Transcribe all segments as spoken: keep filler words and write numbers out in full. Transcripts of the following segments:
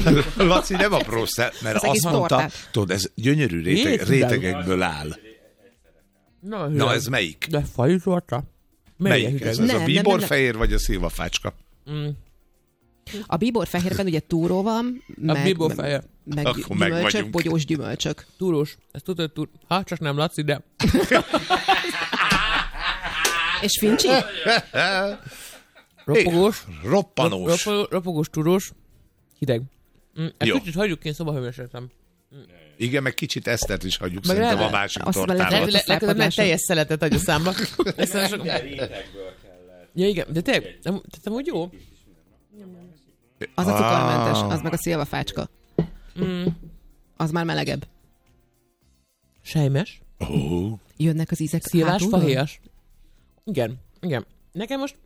Laci nem a proszel, mert azt mondta, tudod, ez gyönyörű réteg, rétegekből áll. Na, Na ez melyik? De fajú torta? Melyik ez? Ez a bíborfehér vagy a szilvafácska? Mm. A bíborfehérben ugye túró van, meg, a bíborfehér. meg, meg gyümölcsök, bogyós gyümölcsök. Túrós. Ezt tudod, túr... Ha, csak nem Laci, de... És fincsi? Ropogós. Roppanós. Rop, ropogós, túrós. Hideg. Mm, ezt kicsit hagyjuk, én szobahőmérsékletem. Igen, meg kicsit Esztert is hagyjuk, le, szerintem a másik tortára. Legközelebb nem teljes szeletet adja számba. Ja igen, de tényleg, tehát amúgy jó. Az a cukormentes, az meg a szilvafácska. Mm. Az már melegebb. Sejmes. Oh. Jönnek az ízek szilvás, fahéjas. Igen, igen. Nekem most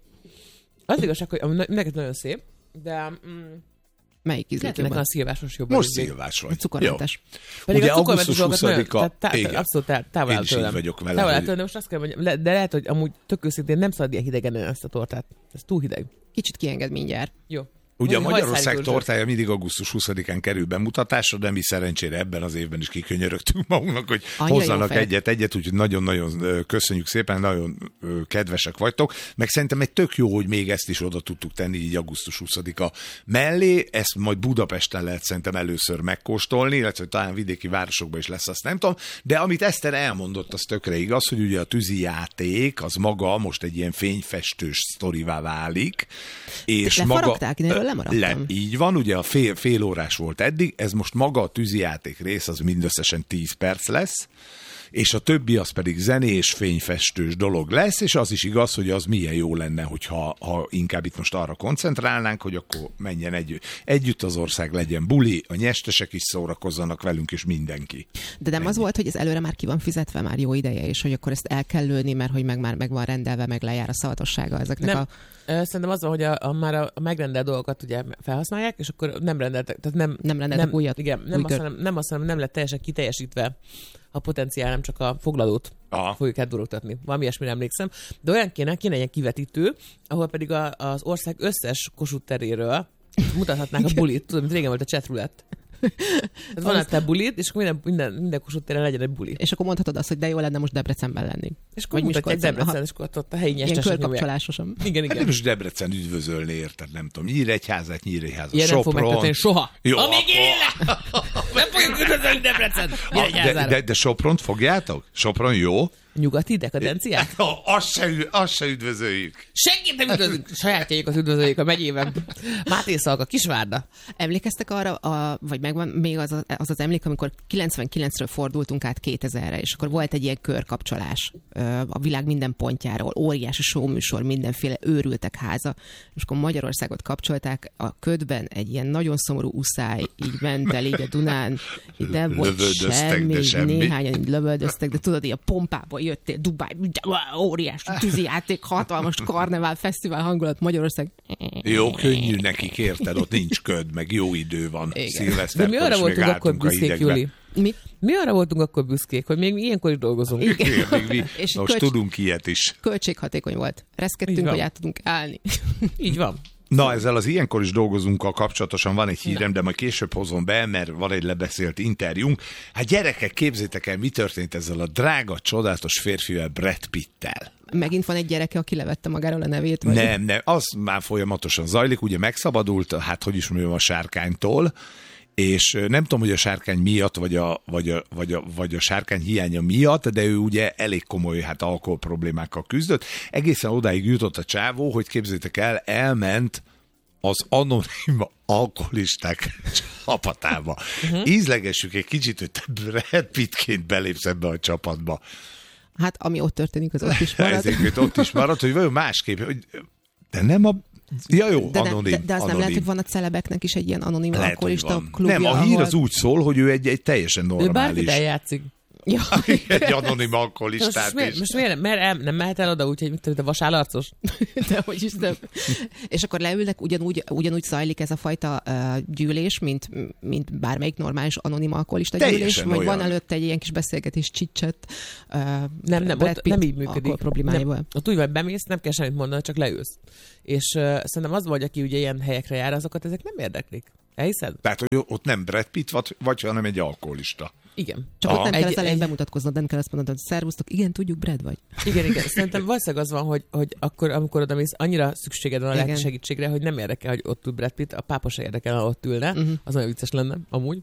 az igazság, hogy neked nagyon szép, de... Mm, melyik ízlet jobban? Nekem a szilvásos jobban. Most szilvás vagy. Cukormentes. Pedig ugye a cukormentes dolgokat nagyon, tehát abszolút távol áll tőlem. Én is így vagyok vele. Távol áll tőlem, most azt kell mondjam, de lehet, hogy amúgy tök őszintén nem szabad ilyen hidegen ezt a tortát. Ez túl hideg. Kicsit kienged mindjárt. Jó. Ugye a Magyarország tortája mindig augusztus huszadikán kerül bemutatásra, de mi szerencsére ebben az évben is kikönyörögtünk magunknak, hogy annyira hozzanak egyet-egyet, úgyhogy nagyon-nagyon köszönjük szépen, nagyon kedvesek vagytok. Meg szerintem egy tök jó, hogy még ezt is oda tudtuk tenni így augusztus huszadika mellé, ezt majd Budapesten lehet szerintem először megkóstolni, illetve talán vidéki városokban is lesz, azt nem tudom, de amit Eszter elmondott, az tökre igaz, hogy ugye a tűzi játék, az maga most egy ilyen fényfestős sztorivá válik, és maga... Le, így van, ugye a fél, fél órás volt eddig, ez most maga a tűzijáték rész, az mindösszesen tíz perc lesz, és a többi az pedig zenés, fényfestős dolog lesz, és az is igaz, hogy az milyen jó lenne, hogyha ha inkább itt most arra koncentrálnánk, hogy akkor menjen együtt. Együtt az ország, legyen buli, a nyestesek is szórakozzanak velünk, és mindenki. De nem Ennyi. Az volt, hogy ez előre már ki van fizetve, már jó ideje, és hogy akkor ezt el kell lőni, mert hogy meg már meg van rendelve, meg lejár a szavatossága ezeknek nem. a... Szerintem az van, hogy a, a, már a, a megrendelt dolgokat ugye felhasználják, és akkor nem rendeltek, tehát nem... Nem rendeltek nem, újat. Igen, nem azt, hanem, nem azt, hanem nem lett teljesen kiteljesítve a potenciál, nem csak a foglalót Aha. fogjuk átdurogtatni. Valami ilyesmire emlékszem. De olyan kéne, kéne egy kivetítő, ahol pedig a, az ország összes Kossuth teréről mutathatnánk a bulit. Tudom, mint régen volt a chatroulette. Tehát van a bulit, és akkor minden, minden, minden Kossuth téren legyen egy buli. És akkor mondhatod azt, hogy de jó lenne most Debrecenben lenni. És akkor mutatják Debrecen, és akkor ott a helyi nyestesek nyomják. Ilyen körkapcsolásosan. Igen, igen. Hát most Debrecen üdvözölni, érted, nem tudom. Nyíregyházat, Nyíregyházat, ilyen Sopron. nem fog megtörténni soha. Jó, amíg élek! Nem fogjuk üdvözölni Debrecen! De, de, de Sopront fogjátok? Sopron jó? Nyugati dekadenciát? Azt se, azt se üdvözöljük. Senkit nem üdvözöljük. Sajátjaik az üdvözöljük a megyében. Máté Szalka, Kisvárda. Emlékeztek arra, a, vagy megvan még az, a, az az emlék, amikor kilencvenkilencről fordultunk át kétezerre, és akkor volt egy ilyen körkapcsolás a világ minden pontjáról, óriási showműsor, mindenféle őrültek háza, és akkor Magyarországot kapcsolták a ködben, egy ilyen nagyon szomorú uszály, így ment el így a Dunán, így nem volt semmi, semmi, néhányan így lövöldöztek, de tudod, így a pompából jöttél, Dubáj, óriási tűzijáték, hatalmas karnevál, fesztivál hangulat, Magyarország. Jó, könnyű nekik, érted, ott nincs köd, meg jó idő van. De mi arra voltunk akkor büszkék, Juli? Mi? Mi arra voltunk akkor büszkék, hogy még ilyenkor is dolgozunk. Igen, mi és most költs... tudunk ilyet is. Költséghatékony volt. Reszkedtünk, hogy át tudunk állni. Így van. Na, ezzel az ilyenkor is dolgozunkkal kapcsolatosan van egy hírem, de majd később hozom be, mert van egy lebeszélt interjúnk. Hát gyerekek, képzétek el, mi történt ezzel a drága, csodálatos férfivel, Brad Pittel. Megint van egy gyereke, aki levette magáról a nevét? Vagy? Nem, nem, az már folyamatosan zajlik, ugye megszabadult, hát hogy is mondjam, a sárkánytól, és nem tudom, hogy a sárkány miatt, vagy a, vagy, a, vagy, a, vagy a sárkány hiánya miatt, de ő ugye elég komoly hát alkohol problémákkal küzdött. Egészen odáig jutott a csávó, hogy képzeljétek el, elment az anonim alkoholisták csapatába. Uh-huh. Ízlegessük egy kicsit, hogy te Brad Pittként belépsz ebbe a csapatba. Hát ami ott történik, az ott is marad. Ezért ott is marad, hogy vajon másképp, hogy de nem a Ja jó, de, anonim. De, de az anonim. nem lehet, hogy van a celebeknek is egy ilyen anonim alkoholista klubja. Nem, a hír ahol... az úgy szól, hogy ő egy, egy teljesen normális. Ő bárkit eljátszik. Ja. Egy anonim alkoholistát most, is. Most miért, mert nem mehet el oda úgy, hogy mit tudom, te vasállarcos? De hogy is nem. És akkor leülnek, ugyanúgy, ugyanúgy zajlik ez a fajta uh, gyűlés, mint, mint bármelyik normális anonim alkoholista gyűlés, vagy van előtte egy ilyen kis beszélgetés, csicset. Uh, nem, nem, ott nem így működik. Problémáival. Nem, ott úgy vagy bemész, nem kell semmit mondani, csak leülsz. És uh, szerintem az vagy, aki ugye ilyen helyekre jár, azokat ezek nem érdeklik. Elhiszed? Tehát, hogy ott nem Brad Pitt vagy, vagy hanem egy alkoholista. Igen. Csak ott nem kell az elején bemutatkoznod, nem kell azt mondanod, hogy szervusztok, igen, tudjuk, Brad vagy. Igen, igen. Szerintem valószínűleg az van, hogy, hogy akkor, amikor oda mész, annyira szükséged van a lelki segítségre, hogy nem érdekel, hogy ott ül Brad Pitt, a pápa se érdekel, ha ott ülne. Uh-huh. Az nagyon vicces lenne, amúgy.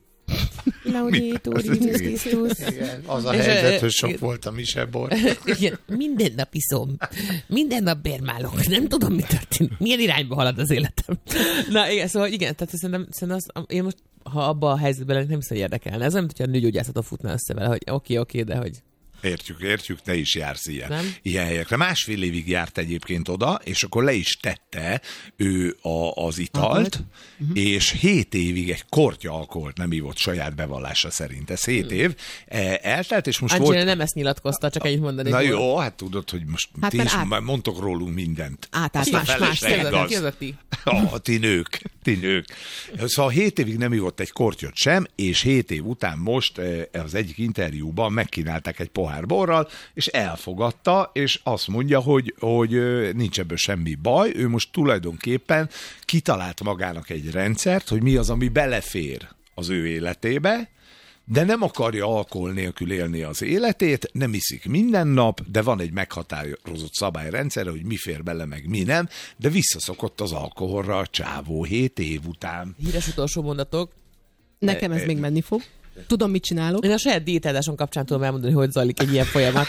Az a helyzet, hogy sok volt a misebor. Igen, minden nap iszom, minden nap bérmálok, nem tudom, mi történik, milyen irányba halad az életem. Na igen, szóval igen, tehát szerintem, szerintem az, én most, ha abban a helyzetben lennék, nem hiszem, hogy érdekelne. Ez olyan, hogyha a nőgyógyászaton futná össze vele, hogy oké, oké, de hogy... Értjük, értjük, te is jársz ilyen, ilyen helyekre. Másfél évig járt egyébként oda, és akkor le is tette ő a, az italt, uh-huh. és hét évig egy kortya alkoholt nem ívott saját bevallása szerint. Ez hét év eltelt, és most Angelina volt... nem ezt nyilatkozta, csak ennyit mondani. Na jó, volt. Hát tudod, hogy most hát ti is át... mondtok rólunk mindent. Át, át, más, más, más, ti. Ah, ti nők, ti nők. Szóval hét évig nem ívott egy kortyot sem, és hét év után most az egyik interjúban megkínálták egy pohár borral, és elfogadta, és azt mondja, hogy, hogy nincs ebből semmi baj, ő most tulajdonképpen kitalált magának egy rendszert, hogy mi az, ami belefér az ő életébe, de nem akarja alkohol nélkül élni az életét, nem iszik minden nap, de van egy meghatározott szabályrendszer, hogy mi fér bele, meg mi nem, de visszaszokott az alkoholra a csávó hét év után. Híres utolsó mondatok. Nekem ez e, még menni fog. Tudom, mit csinálok. Én a saját diétázáson kapcsán tudom elmondani, hogy zajlik egy ilyen folyamat.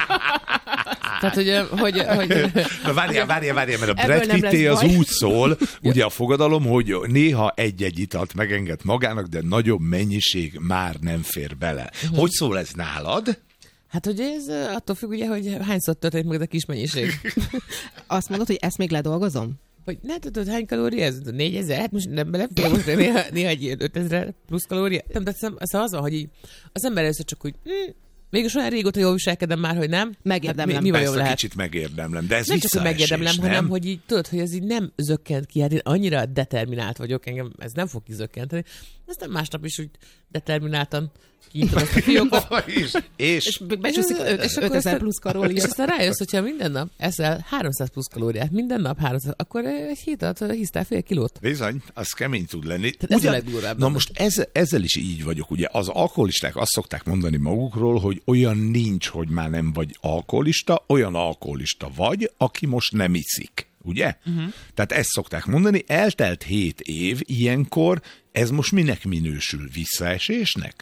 Tehát, hogy... hogy, hogy Na várjál, várjál, várjál, mert a Brad Pitté az úgy szól, ugye a fogadalom, hogy néha egy-egy italt megenged magának, de nagyobb mennyiség már nem fér bele. Uh-huh. Hogy szól ez nálad? Hát, hogy ez attól függ, ugye, hogy hányszor történik meg a kis mennyiség. Azt mondod, hogy ezt még ledolgozom? Hogy ne tudod, hány kalória ez? négyezer? Hát most nem belefér, most néha, néha egy ötezer plusz kalória. Nem, de ez az van, hogy így, az ember először csak úgy, hm, mégis olyan régóta jól viselkedem már, hogy nem. Megérdemlem. Hát mi, mi Persze, lehet? kicsit megérdemlem, de ez nem csak, hogy megérdemlem, nem? hanem, hogy így tudod, hogy ez így nem zökkent ki. Hát én annyira determinált vagyok, engem ez nem fog kizökkenteni. Aztán másnap is úgy determináltan kinyitod azt a fiókot. és, és, és becsúszik ötezer plusz kalóriát. És aztán rájössz, hogyha minden nap eszel háromszáz plusz kalóriát, minden nap háromszáz, akkor egy hét alatt hisztál fél kilót. Bizony, az kemény tud lenni. Ugyan, na most ez, ezzel is így vagyok. Ugye az alkoholisták azt szokták mondani magukról, hogy olyan nincs, hogy már nem vagy alkoholista, olyan alkoholista vagy, aki most nem iszik. Ugye? Uh-huh. Tehát ezt szokták mondani, eltelt hét év, ilyenkor ez most minek minősül? Visszaesésnek?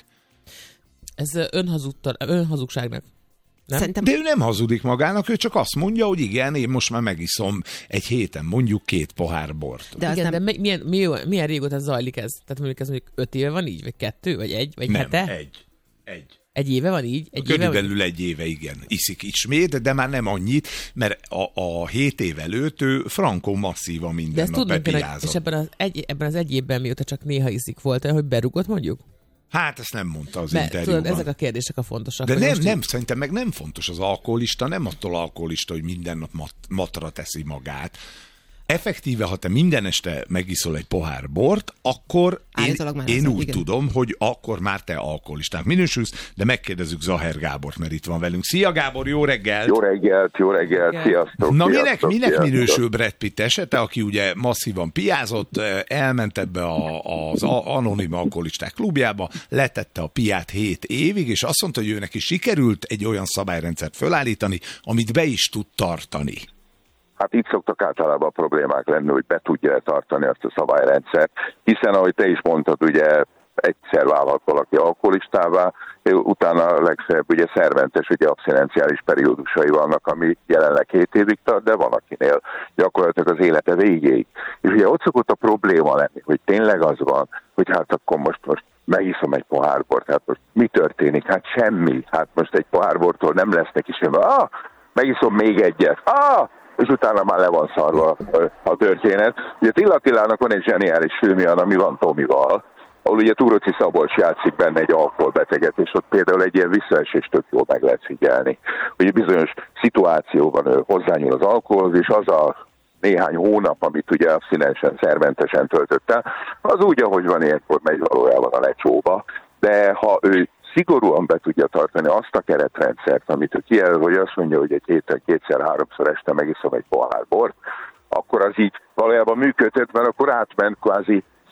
Ez önhazudtal, önhazugságnak. Nem? Szerintem... De ő nem hazudik magának, ő csak azt mondja, hogy igen, én most már megiszom egy héten mondjuk két pohár bort. De, igen, nem... de milyen, milyen, milyen régóta zajlik ez? Tehát mondjuk ez mondjuk öt éve van így, vagy kettő, vagy egy, vagy nem, hete? egy. Egy. Egy éve van így? Egy Körülbelül éve egy éve, igen. Iszik ismét, de már nem annyit, mert a, a hét év előtt ő frankó masszívan minden nap bepiázott. És ebben az, egy, ebben az egy évben, mióta csak néha iszik, volt olyan, hogy berugott mondjuk? Hát ezt nem mondta az Mert, interjúban. Tudod, ezek a kérdések a fontosak. De nem, nem, így... szerintem meg nem fontos az alkoholista, nem attól alkoholista, hogy minden nap mat, matra teszi magát. Effektíve, ha te minden este megiszol egy pohár bort, akkor én, én úgy igen. tudom, hogy akkor már te alkoholistának minősülsz, de megkérdezzük Zaher Gábort, mert itt van velünk. Szia Gábor, jó reggelt! Jó reggelt, jó reggelt, igen. Sziasztok! Na sziasztok, minek, minek sziasztok. minősül Brad Pitt esete, aki ugye masszívan piázott, elment ebbe a, az anonim alkoholisták klubjába, letette a piát hét évig, és azt mondta, hogy őnek is sikerült egy olyan szabályrendszert fölállítani, amit be is tud tartani. Hát itt szoktak általában a problémák lenni, hogy be tudja tartani azt a szabályrendszert, hiszen ahogy te is mondtad, ugye egyszer válhat valaki alkoholistává, utána legfeljebb ugye szerventes, ugye abszinenciális periódusai vannak, ami jelenleg hét évig tart, de van akinél gyakorlatilag az élete végéig. És ugye ott szokott a probléma lenni, hogy tényleg az van, hogy hát akkor most, most megiszom egy pohár bort, hát most mi történik? Hát semmi. Hát most egy pohár bortól nem lesz neki semmi. Ah, megiszom még egyet. Ah, és utána már le van szarva a történet. Ugye Tilla Attilának van egy zseniális filmje, ami van Tomival, ahol ugye Túróczi Szabolcs játszik benne egy alkoholbeteget, és ott például egy ilyen visszaesést tök jól meg lehet figyelni. Ugye bizonyos szituációban ő hozzányúl az alkoholhoz, és az a néhány hónap, amit ugye abszinensen, szerventesen töltött el, az úgy, ahogy van, ilyenkor megy valójában a lecsóba. De ha ő szigorúan be tudja tartani azt a keretrendszert, amit ő kijelöl, hogy azt mondja, hogy egy héten kétszer-háromszor este megiszom egy pohár bort, akkor az így valójában működhet, mert akkor átment kvázi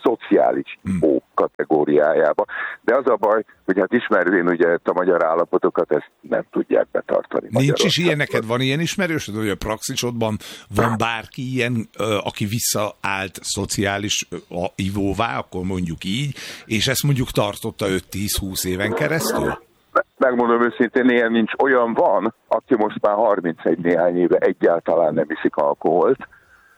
szociális ivó kategóriájába. De az a baj, hogy hát ismervén ugye a magyar állapotokat, ezt nem tudják betartani. Nincs is ilyen, neked van ilyen ismerősöd, hogy a praxisodban van bárki ilyen, aki visszaállt szociális ivóvá, akkor mondjuk így, és ezt mondjuk tartotta öt-tíz-húsz éven keresztül? Megmondom őszintén, ilyen nincs. Olyan van, aki most már harmincegy néhány éve egyáltalán nem iszik alkoholt,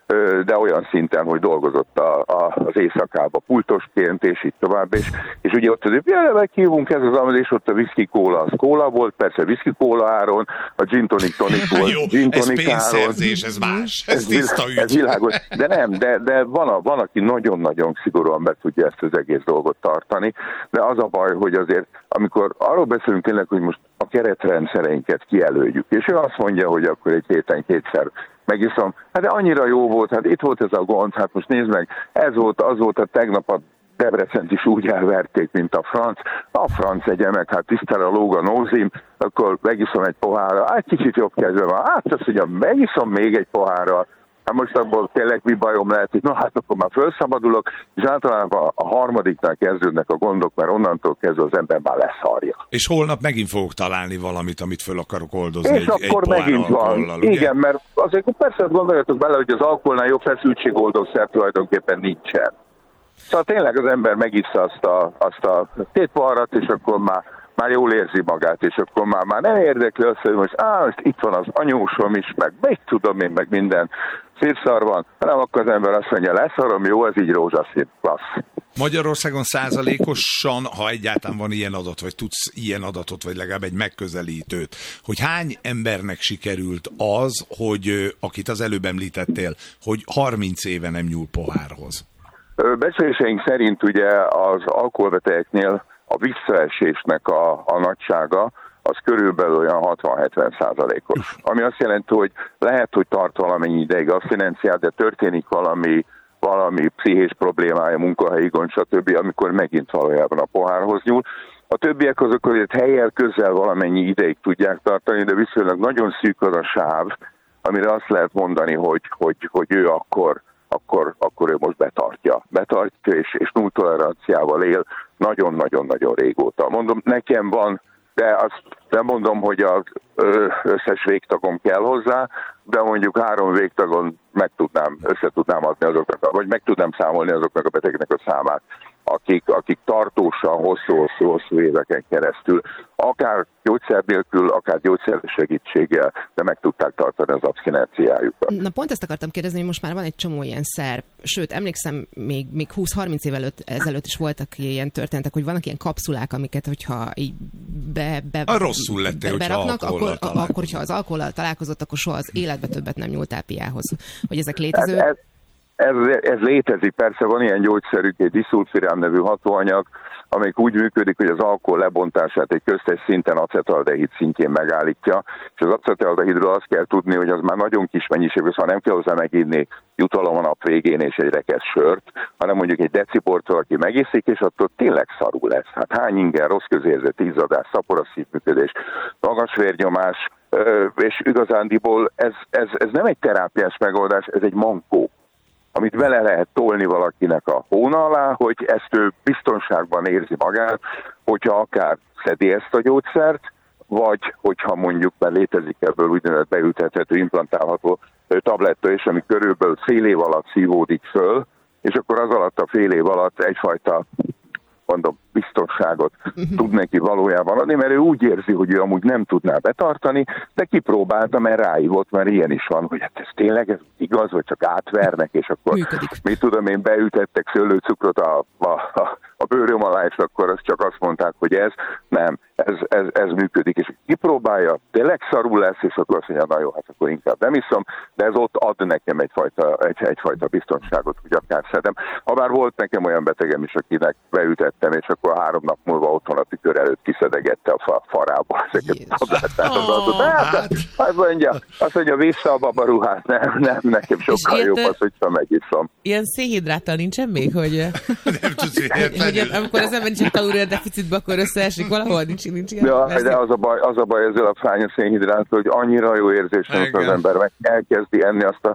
de olyan szinten, hogy dolgozott a, a, az éjszakába pultosként, és így tovább, és, és ugye ott azért, jelen meghívunk, ez az amat, és ott a whisky kóla, az kóla volt, persze whisky kóla áron, a gin tonic tonic volt, jó, gin tonic ez pénzszerzés, ez más, ez, ez tiszta ügy. Ez világos, de nem, de, de van, a, van, aki nagyon-nagyon szigorúan be tudja ezt az egész dolgot tartani, de az a baj, hogy azért, amikor arról beszélünk tényleg, hogy most a keretrendszereinket kijelöljük, és ő azt mondja, hogy akkor egy héten kétszer megiszom. Hát de annyira jó volt, hát itt volt ez a gond, hát most nézd meg, ez volt, az volt, a tegnap a Debrecent is úgy elverték, mint a franc. A franc egye meg, hát tisztára lóg a nózim, akkor megiszom egy pohárra, hát kicsit jobb kedve van, hát azt mondja, megiszom még egy pohárral. Hát most abból tényleg mi bajom lehet, hogy na hát akkor már felszabadulok, és általában a harmadiknál kezdődnek a gondok, mert onnantól kezdve az ember már leszarja. És holnap megint fogok találni valamit, amit föl akarok oldozni. És egy, akkor egy megint van. Ugye? Igen, mert azért persze gondoljatok bele, hogy az alkoholnál jobb feszültségoldószer tulajdonképpen nincsen. Szóval tényleg az ember megissza azt a, azt a két poharat, és akkor már már jól érzi magát, és akkor már, már nem érdekli azt, hogy most, á, most itt van az anyósom is, meg még tudom én, meg minden szívszar van, hanem akkor az ember azt mondja, leszarom, jó, ez így rózsaszín, klassz. Magyarországon százalékosan, ha egyáltalán van ilyen adat, vagy tudsz ilyen adatot, vagy legalább egy megközelítőt, hogy hány embernek sikerült az, hogy akit az előbb említettél, hogy harminc éve nem nyúl pohárhoz? Becsléseink szerint ugye az alkoholbetegeknél a visszaesésnek a, a nagysága az körülbelül olyan hatvan-hetven százalékos. Ami azt jelenti, hogy lehet, hogy tart valamennyi ideig abszinenciát, de történik valami, valami pszichés problémája, munkahelyi gond, stb., amikor megint valójában a pohárhoz nyúl. A többiek azok azért helyen közel valamennyi ideig tudják tartani, de viszonylag nagyon szűk az a sáv, amire azt lehet mondani, hogy, hogy, hogy ő akkor, akkor, akkor ő most betartja. Betartja és, és null toleranciával él nagyon-nagyon-nagyon régóta. Mondom, nekem van, de azt nem mondom, hogy az összes végtagom kell hozzá, de mondjuk három végtagon meg tudnám, össze tudnám adni azoknak, vagy meg tudnám számolni azoknak a betegeknek a számát, akik, akik tartósan, hosszú-hosszú éveken keresztül, akár gyógyszer nélkül, akár gyógyszer segítséggel, de meg tudták tartani az abszinenciájukat. Na pont ezt akartam kérdezni, hogy most már van egy csomó ilyen szer. Sőt, emlékszem, még, még húsz-harminc év előtt, ezelőtt is voltak ilyen történetek, hogy vannak ilyen kapszulák, amiket, hogyha így be, be, a rosszul lettél, be, beraknak, akkor, akkor, hogyha az alkohollal találkozott, akkor soha az életbe többet nem nyúltál piához. Hogy ezek létező... Ez, ez, ez, ez létezik, persze van ilyen gyógyszerük, egy diszulfirán nevű hatóanyag, amelyik úgy működik, hogy az alkohol lebontását egy köztes szinten acetaldehid szintjén megállítja, és az acetaldehidről azt kell tudni, hogy az már nagyon kis mennyiség, szóval nem kell hozzá meginni jutalom a nap végén és egy rekesz sört, hanem mondjuk egy decibort valaki megiszik, és attól tényleg szarul lesz. Hát hány inger, rossz közérzet, izzadás, szaporos szívműködés, magas vérnyomás, és igazándiból ez, ez, ez nem egy terápiás megoldás, ez egy mankó, amit bele lehet tolni valakinek a hóna alá, hogy ezt ő biztonságban érzi magát, hogyha akár szedi ezt a gyógyszert, vagy hogyha mondjuk már létezik ebből úgynevezett beültethető, implantálható tabletta is, ami körülbelül fél év alatt szívódik föl, és akkor az alatt a fél év alatt egyfajta, mondom, biztonságot tud neki valójában adni, mert ő úgy érzi, hogy ő amúgy nem tudná betartani, de kipróbálta, mert ráívott, mert ilyen is van, hogy hát ez tényleg ez igaz, vagy csak átvernek, és akkor működik. Mit tudom én, beütettek szőlőcukrot a, a, a, a bőröm alá, és akkor azt csak azt mondták, hogy ez nem, ez, ez, ez működik, és kipróbálja, tényleg szarul lesz, és akkor azt mondja, na jó, hát akkor inkább nem iszom, de ez ott ad nekem egyfajta, egy, egyfajta biztonságot, hogy akár szedem. Habár volt nekem olyan betegem is, akinek beütettem, és akkor három nap múlva otthon a tükör előtt kiszedegette a farába ezeket a tablettát. Hát, azt mondja, azt mondja, vissza a babaruhát, nem, nem, nekem sokkal jobb az, hogyha megiszom. Ilyen szénhidráttal nincsen még, hogy, nem tudsz, hogy amikor az ember nincs egy kalóriadeficitbe, akkor összeesik valahol, nincs, nincs ilyen. Ja, de az a baj, az a baj ezzel a fánya szénhidráttal, hogy annyira jó érzés, amikor az ember meg elkezdi enni azt a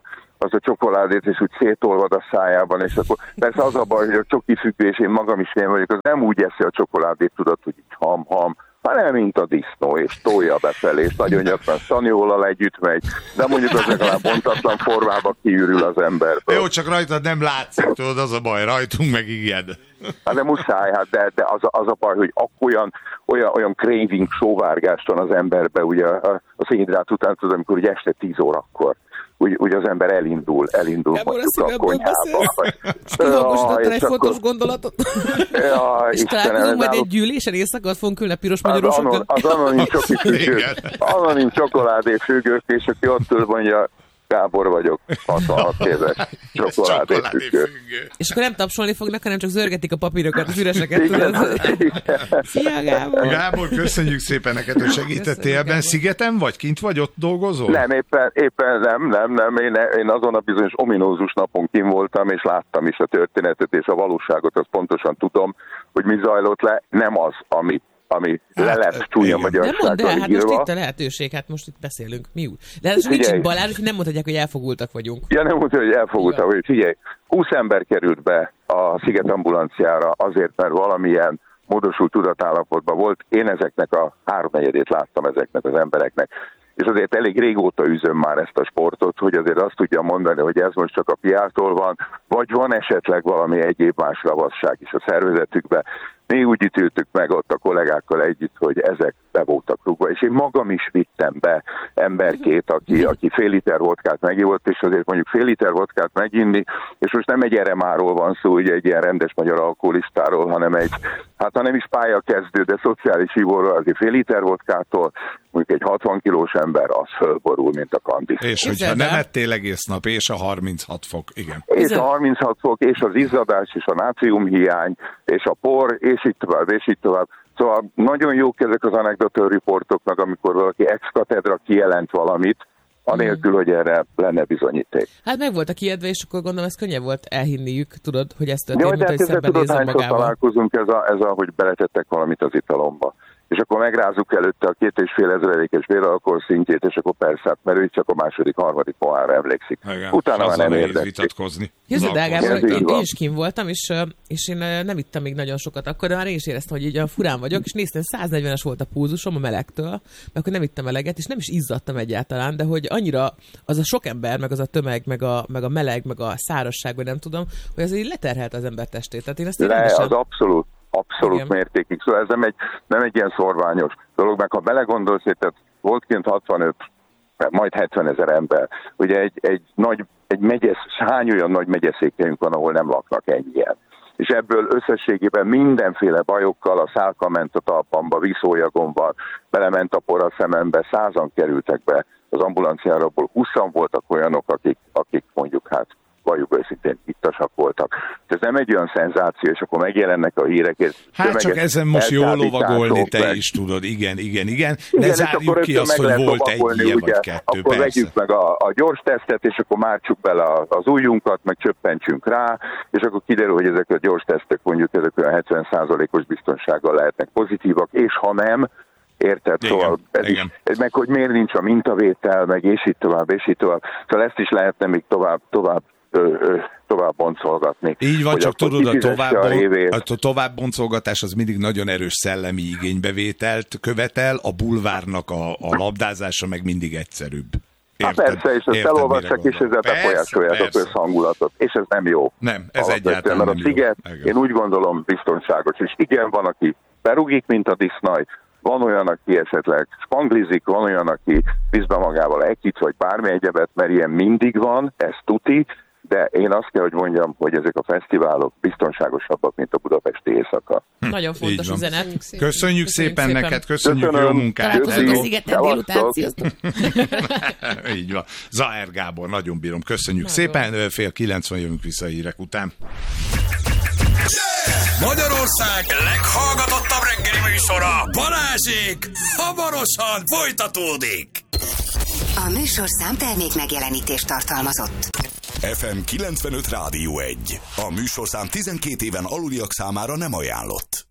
az a csokoládét, és úgy szétolvad a szájában, és akkor persze az a baj, hogy a csoki függés, én magam is ilyen vagyok, az nem úgy eszi a csokoládét, tudod, hogy így ham-ham, hanem mint a disznó, és tolja befelé, és nagyon gyakran szanióllal együtt megy, de mondjuk az legalább bontatlan formába kiürül az emberből. Jó, csak rajtad nem látszik, tudod, az a baj, rajtunk meg igen. Hát de muszáj, hát de, de az, a, az a baj, hogy olyan, olyan, olyan craving, sóvárgást van az emberbe, ugye a, a szénhidrát után, tudod, amikor ugye este tíz órakor, úgy, úgy az ember elindul, elindul a konyhába. És kihangosítottál egy fontos gondolatot. Ja, és találkozunk majd egy gyűlésen éjszaka, fogunk ülni a piros magyarosokat. Az anonim csoki függő, anonim csokoládé függők, és aki ott ül, mondja, Gábor vagyok, hatvanhat éves csokoládéfüggő. És akkor nem tapsolni fognak, hanem csak zörgetik a papírokat, az üreseket. Szia, Gábor! Gábor, köszönjük szépen neked, hogy segítettél ebben. Szigeten vagy? Kint vagy? Ott dolgozol? Nem, éppen, éppen nem, nem, nem. Én, én azon a bizonyos ominózus napon kim voltam, és láttam is a történetet, és a valóságot, azt pontosan tudom, hogy mi zajlott le. Nem az, ami ami hát, le lett csúnya magyarsággal írva. Nem mondd el, hát most itt a lehetőség, hát most itt beszélünk. Mi úgy? De hát nincs itt Balázs, hogy nem mondhatják, hogy elfogultak vagyunk. Ja, nem mondhatják, hogy elfogultak vagyunk. Figyelj, húsz ember került be a Sziget ambulanciára azért, mert valamilyen módosult tudatállapotban volt. Én ezeknek a háromnegyedét láttam ezeknek az embereknek. És azért elég régóta üzöm már ezt a sportot, hogy azért azt tudja mondani, hogy ez most csak a piától van, vagy van esetleg valami egyéb más ravasság is a szervezetükben. Mi úgy ítéltük meg ott a kollégákkal együtt, hogy ezek be voltak rúgva, és én magam is vittem be emberkét, aki, aki fél liter vodkát megivott, és azért mondjuk fél liter vodkát meginni, és most nem egy eremáról van szó, ugye egy ilyen rendes magyar alkoholistáról, hanem egy, hát ha nem is pályakezdő, de szociális ivóról, azért fél liter vodkától, mondjuk egy hatvan kilós ember, az fölborul, mint a kandis. És hogyha nem ettél egész nap, és a harminchat fok, igen. És a harminchat fok, és az izzadás, és a nátriumhiány, és a por, és így tovább, és így tovább. Szóval nagyon jók ezek az anekdotal riportoknak, amikor valaki ex-katedra kijelent valamit, anélkül, hogy erre lenne bizonyíték. Hát meg volt a kijedve, és akkor gondolom, ez könnyebb volt elhinniük, tudod, hogy ez történt, mint hogy szembenézem magával. Tudod, találkozunk, ez a, ez a, hogy beletettek valamit az italomba. És akkor megrázzuk előtte a két és fél ezredékes béralkohol szintjét, és akkor persze, mert ő csak a második, harmadik pohárra emlékszik. Igen, utána már nem érdeklik. Képzeld el, Gábor, én, én is kim voltam, és, és én nem ittam még nagyon sokat akkor, de már én is éreztem, hogy így a furán vagyok, és néztem, száznegyvenes volt a pulzusom a melegtől, mert akkor nem ittam eleget, és nem is izzadtam egyáltalán, de hogy annyira az a sok ember, meg az a tömeg, meg a, meg a meleg, meg a szárazság, vagy nem tudom, hogy az így leterhelt az ember testét. Tehát én ezt Le, az abszolút. Abszolút igen. Mértékig. Szóval ez nem egy, nem egy ilyen szorványos dolog, meg ha belegondolsz, tehát volt kint hatvanöt, majd hetven ezer ember. Ugye egy, egy nagy, egy megyesz, hány olyan nagy megyeszékhelyünk van, ahol nem laknak ennyien. És ebből összességében mindenféle bajokkal, a szálka ment a talpamba, vízólyagomban, belement a por a szemembe, százan kerültek be az ambulanciára, abból húszan voltak olyanok, akik, akik mondjuk hát valljuk őszintén ittasak voltak. Ez nem egy olyan szenzáció, és akkor megjelennek a hírek. Hát csak ezen most jól lovagolni te meg. Is tudod, igen, igen, igen. De igen, zárjuk ki azt, hogy volt egy ilyen vagy kettő, akkor persze. vegyük meg a, a gyors tesztet, és akkor mártsuk bele az ujjunkat, meg csöppentsünk rá, és akkor kiderül, hogy ezek a gyors tesztek mondjuk ezek olyan hetven százalékos biztonsággal lehetnek pozitívak, és ha nem, érted? Igen, szóval ez igen. Is, meg hogy miért nincs a mintavétel, meg és így tovább, és így tovább. Szóval ezt is lehetne még tovább, tovább Ö, ö, tovább boncolgatni. Így van, csak tudod, a tovább, a tovább boncolgatás az mindig nagyon erős szellemi igénybevételt követel, a bulvárnak a, a labdázása meg mindig egyszerűbb. Érted? Hát persze, és ezt elolvassák, és ezzel befolyásolják a közhangulatot, és ez nem jó. Nem, ez egyáltalán nem jó. Mert a Sziget, én úgy gondolom, biztonságos, és igen, van, aki berugik, mint a disznaj, van olyan, aki esetleg spanglizik, van olyan, aki visz be magával egy vagy bármi egyebet, mert ilyen mindig van, ez tuti, de én azt kell, hogy mondjam, hogy ezek a fesztiválok biztonságosabbak, mint a budapesti éjszaka. Hm. Nagyon fontos üzenet. Köszönjük, köszönjük szépen, szépen neked, köszönjük Köszönöm. Jó munkát. Találkozunk a Szigeten délután, sziasztok. Így van. Zahár Gábor, nagyon bírom. Köszönjük nagyon szépen, fél kilencven jövünk vissza a hírek után. Magyarország leghallgatottabb reggeli műsora, Balázsék, hamarosan folytatódik. A műsorszám termék megjelenítést tartalmazott. ef em kilencvenöt Rádió egy. A műsorszám tizenkét éven aluliak számára nem ajánlott.